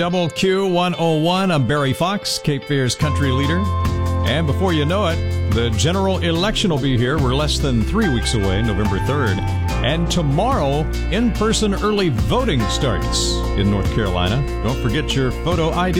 Double Q101. I'm Barry Fox, Cape Fear's country leader. And before you know it, the general election will be here. We're less than 3 weeks away, November 3rd. And tomorrow, in-person early voting starts in North Carolina. Don't forget your photo ID.